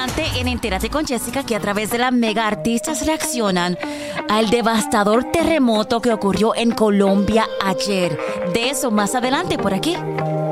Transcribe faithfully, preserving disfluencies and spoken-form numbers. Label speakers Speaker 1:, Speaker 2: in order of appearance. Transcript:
Speaker 1: adelante en Entérate con Jessica, que a través de la mega artistas reaccionan al devastador terremoto que ocurrió en Colombia ayer. De eso más adelante por aquí.